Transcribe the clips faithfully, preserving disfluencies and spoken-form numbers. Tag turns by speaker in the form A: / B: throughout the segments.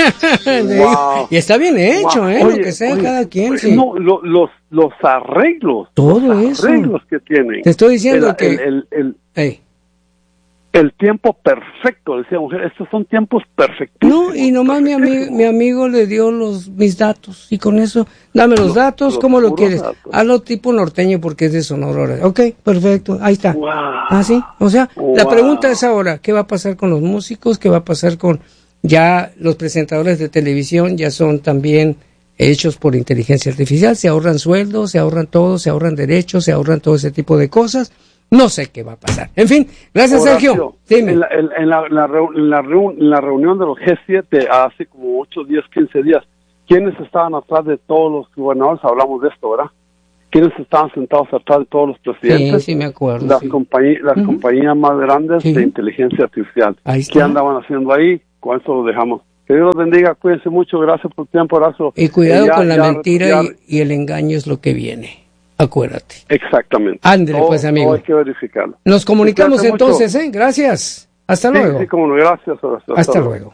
A: Wow.
B: Y está bien hecho,
A: Wow.
B: ¿eh?
A: Oye,
B: lo que sea
A: oye,
B: cada quien.
A: oye,
B: Sí.
A: No, lo, los, los arreglos.
B: Todo
A: los
B: eso.
A: arreglos que tienen.
B: Te estoy diciendo
A: el,
B: que...
A: El, el, el,
B: hey.
A: el tiempo perfecto, decía mujer. Estos son tiempos perfectísimos.
B: No, y nomás mi, ami mi amigo le dio los mis datos. Y con eso, dame los, los datos, los ¿cómo lo quieres? Datos. Hazlo tipo norteño porque es de Sonora. Ok, perfecto, ahí está.
A: Wow.
B: Ah, sí, o sea, wow. La pregunta es ahora, ¿qué va a pasar con los músicos? ¿Qué va a pasar con ya los presentadores de televisión? Ya son también hechos por inteligencia artificial, se ahorran sueldos, se ahorran todo, se ahorran derechos, se ahorran todo ese tipo de cosas. No sé qué va a pasar. En fin, gracias, Horacio, Sergio.
A: Dime. En, la, en, en, la, en, la reun, en, la reun, en la reunión de los G siete hace como ocho, diez, quince días, ¿quiénes estaban atrás de todos los gobernadores? Hablamos de esto, ¿verdad? ¿Quiénes estaban sentados atrás de todos los presidentes?
B: Sí, sí, me acuerdo.
A: Las,
B: sí.
A: compañí las uh-huh. compañías más grandes sí. de inteligencia artificial. ¿Qué andaban haciendo ahí? Con eso lo dejamos. Que Dios los bendiga, cuídense mucho, gracias por el tiempo, Horacio.
B: Y cuidado eh, ya, con la ya, mentira ya, y, y el engaño es lo que viene. Acuérdate.
A: Exactamente.
B: Ándale, pues, amigo.
A: No hay que verificarlo.
B: Nos comunicamos entonces, ¿eh? Gracias. Hasta
A: sí,
B: luego.
A: Sí, como no, gracias. Hasta,
B: hasta, hasta luego.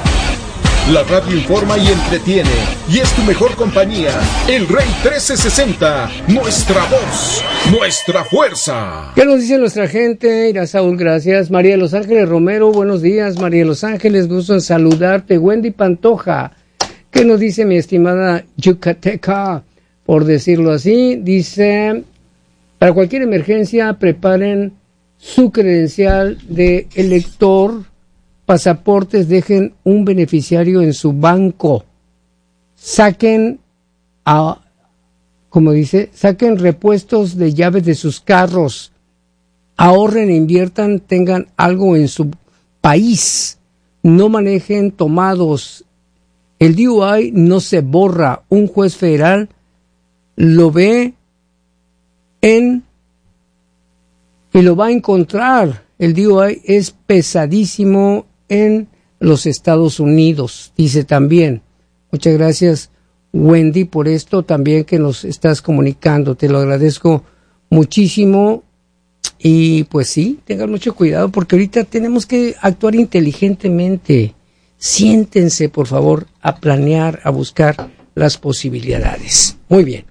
C: La radio informa y entretiene, y es tu mejor compañía. El Rey trece sesenta, nuestra voz, nuestra fuerza.
B: ¿Qué nos dice nuestra gente? Ira Saúl, gracias. María de Los Ángeles Romero, buenos días. María de Los Ángeles, gusto en saludarte. Wendy Pantoja, ¿qué nos dice mi estimada Yucateca? Por decirlo así, dice, para cualquier emergencia preparen su credencial de elector, pasaportes, dejen un beneficiario en su banco, saquen, a, como dice, saquen repuestos de llaves de sus carros, ahorren, inviertan, tengan algo en su país, no manejen tomados, el D U I no se borra, un juez federal lo ve en y lo va a encontrar. El D U I es pesadísimo en los Estados Unidos, dice también. Muchas gracias, Wendy, por esto también que nos estás comunicando. Te lo agradezco muchísimo. Y pues sí, tengan mucho cuidado porque ahorita tenemos que actuar inteligentemente. Siéntense, por favor, a planear, a buscar las posibilidades. Muy bien.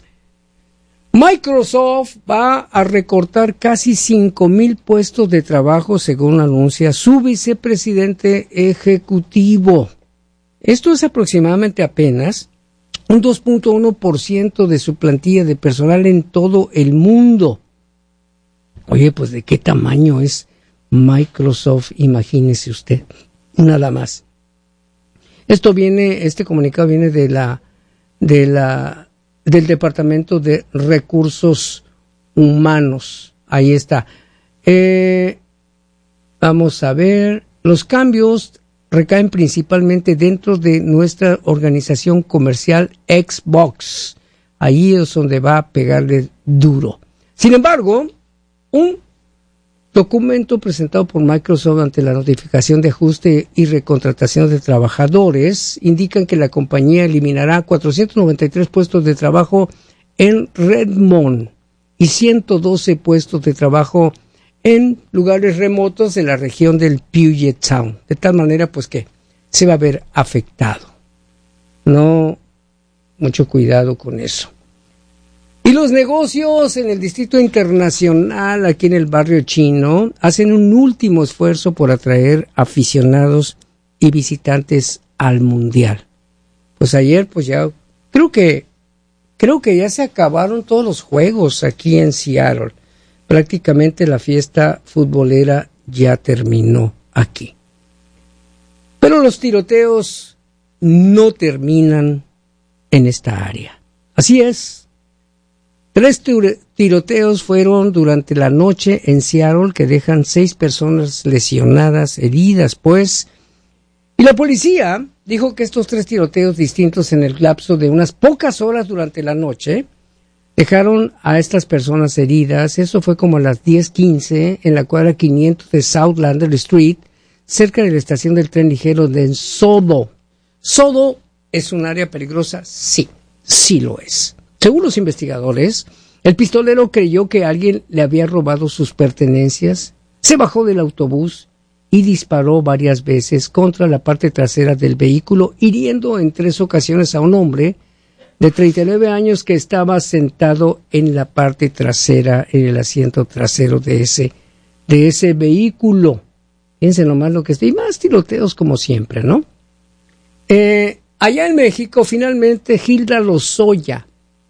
B: Microsoft va a recortar casi cinco mil puestos de trabajo, según anuncia su vicepresidente ejecutivo. Esto es aproximadamente apenas un dos punto uno por ciento de su plantilla de personal en todo el mundo. Oye, pues ¿de qué tamaño es Microsoft? Imagínese usted, nada más. Esto viene, este comunicado viene de la, de la, del Departamento de Recursos Humanos. Ahí está. Eh, vamos a ver. Los cambios recaen principalmente dentro de nuestra organización comercial Xbox. Ahí es donde va a pegarle duro. Sin embargo, un documento presentado por Microsoft ante la notificación de ajuste y recontratación de trabajadores indican que la compañía eliminará cuatrocientos noventa y tres puestos de trabajo en Redmond y ciento doce puestos de trabajo en lugares remotos de la región del Puget Sound. De tal manera, pues, que se va a ver afectado. No, mucho cuidado con eso. Y los negocios en el Distrito Internacional, aquí en el barrio chino, hacen un último esfuerzo por atraer aficionados y visitantes al Mundial. Pues ayer, pues ya, creo que, creo que ya se acabaron todos los juegos aquí en Seattle. Prácticamente la fiesta futbolera ya terminó aquí. Pero los tiroteos no terminan en esta área. Así es. Tres tiroteos fueron durante la noche en Seattle que dejan seis personas lesionadas, heridas, pues. Y la policía dijo que estos tres tiroteos distintos en el lapso de unas pocas horas durante la noche dejaron a estas personas heridas. Eso fue como a las diez quince en la cuadra quinientos de South Lander Street, cerca de la estación del tren ligero de Sodo. ¿Sodo es un área peligrosa? Sí, sí lo es. Según los investigadores, el pistolero creyó que alguien le había robado sus pertenencias, se bajó del autobús y disparó varias veces contra la parte trasera del vehículo, hiriendo en tres ocasiones a un hombre de treinta y nueve años que estaba sentado en la parte trasera, en el asiento trasero de ese, de ese vehículo. Fíjense nomás lo que está, y más tiroteos como siempre, ¿no? Eh, allá en México, finalmente, Gilda Lozoya,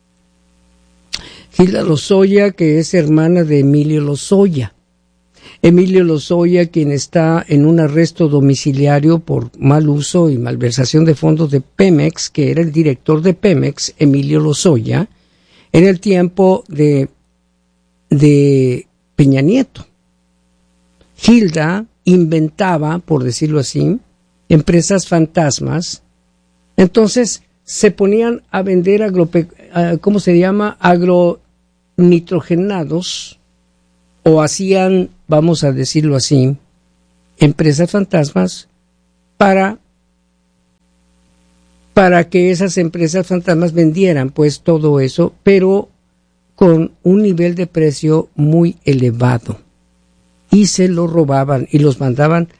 B: Gilda Lozoya, que es hermana de Emilio Lozoya. Emilio Lozoya, quien está en un arresto domiciliario por mal uso y malversación de fondos de Pemex, que era el director de Pemex, Emilio Lozoya, en el tiempo de, de Peña Nieto. Gilda inventaba, por decirlo así, empresas fantasmas. Entonces se ponían a vender agrope, ¿cómo se llama? agronitrogenados, o hacían, vamos a decirlo así, empresas fantasmas para, para que esas empresas fantasmas vendieran pues todo eso, pero con un nivel de precio muy elevado. Y se lo robaban y los mandaban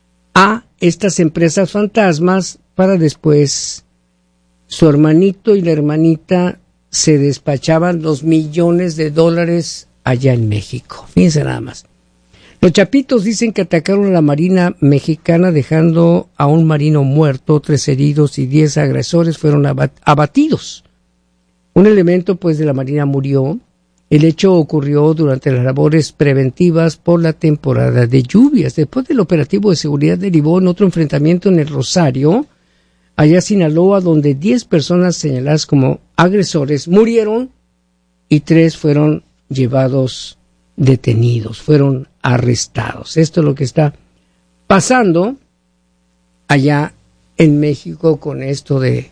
B: a estas empresas fantasmas para después su hermanito y la hermanita se despachaban los millones de dólares allá en México. Fíjense nada más. Los chapitos dicen que atacaron a la Marina mexicana dejando a un marino muerto, tres heridos y diez agresores fueron abat- abatidos. Un elemento pues de la Marina murió. El hecho ocurrió durante las labores preventivas por la temporada de lluvias. Después del operativo de seguridad derivó en otro enfrentamiento en el Rosario, allá en Sinaloa, donde diez personas señaladas como agresores murieron y tres fueron llevados detenidos, fueron arrestados. Esto es lo que está pasando allá en México con esto de,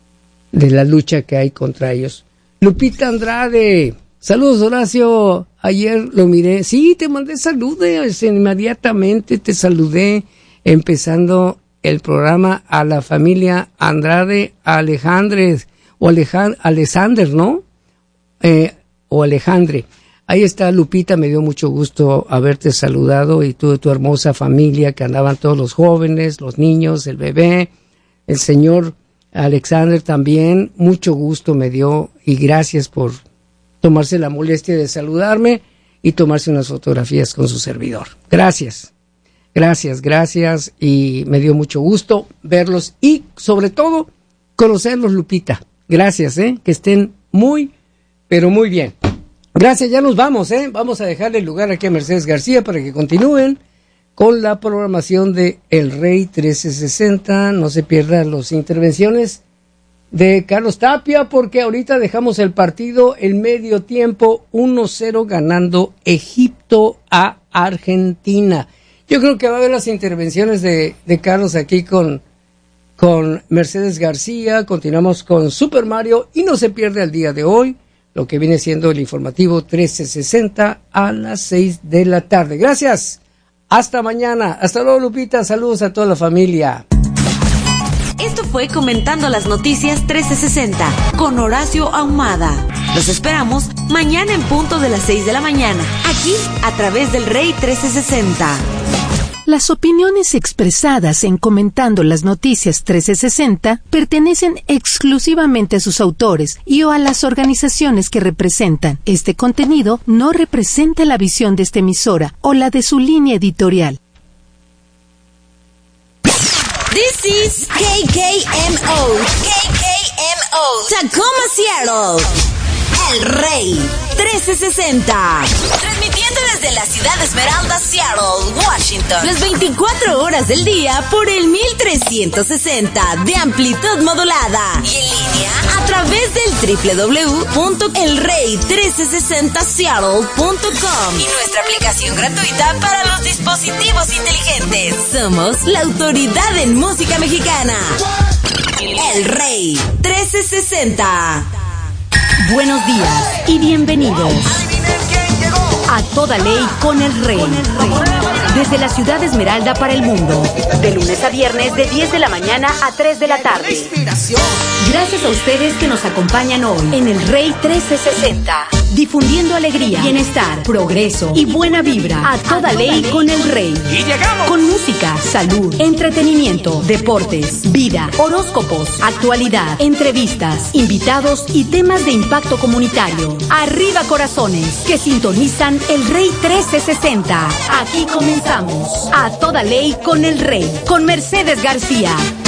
B: de la lucha que hay contra ellos. Lupita Andrade, saludos Horacio, ayer lo miré, sí, te mandé saludos, inmediatamente te saludé empezando el programa a la familia Andrade, Alejandre, o Alejand- Alexander, ¿no? Eh, o Alejandre. Ahí está Lupita, me dio mucho gusto haberte saludado y tú de tu hermosa familia, que andaban todos los jóvenes, los niños, el bebé, el señor Alexander también, mucho gusto me dio y gracias por tomarse la molestia de saludarme y tomarse unas fotografías con su servidor. Gracias, gracias, gracias y me dio mucho gusto verlos y sobre todo conocerlos, Lupita. Gracias, eh, que estén muy pero muy bien. Gracias, ya nos vamos, ¿eh? Vamos a dejarle el lugar aquí a Mercedes García para que continúen con la programación de El Rey trece sesenta. No se pierdan las intervenciones de Carlos Tapia, porque ahorita dejamos el partido el medio tiempo uno cero ganando Egipto a Argentina. Yo creo que va a haber las intervenciones de, de Carlos aquí con, con Mercedes García. Continuamos con Super Mario y no se pierde el día de hoy lo que viene siendo el informativo trece sesenta a las seis de la tarde. Gracias. Hasta mañana. Hasta luego, Lupita. Saludos a toda la familia.
D: Esto fue Comentando las Noticias trece sesenta con Horacio Ahumada. Los esperamos mañana en punto de las seis de la mañana, aquí a través del Rey trece sesenta.
E: Las opiniones expresadas en Comentando las Noticias trece sesenta pertenecen exclusivamente a sus autores y o a las organizaciones que representan. Este contenido no representa la visión de esta emisora o la de su línea editorial.
D: This is K K M O. K K M O. Tacoma, Seattle. El Rey trece sesenta. Transmitiendo desde la ciudad Esmeralda, Seattle, Washington. Las veinticuatro horas del día por el mil trescientos sesenta de amplitud modulada. Y en línea a través del doble u doble u doble u punto el rey trece sesenta seattle punto com y nuestra aplicación gratuita para los dispositivos inteligentes. Somos la autoridad en música mexicana. El Rey trece sesenta. Buenos días y bienvenidos a Toda Ley con el Rey. Desde la ciudad Esmeralda para el mundo, de lunes a viernes de diez de la mañana a tres de la tarde. Gracias a ustedes que nos acompañan hoy en el Rey trece sesenta. difundiendo alegría, bienestar, progreso y buena vibra. A toda ley con el Rey.
F: ¡Y llegamos!
D: Con música, salud, entretenimiento, deportes, vida, horóscopos, actualidad, entrevistas, invitados y temas de impacto comunitario. Arriba corazones que sintonizan el Rey trece sesenta. Aquí comenzamos. A toda ley con el Rey. Con Mercedes García.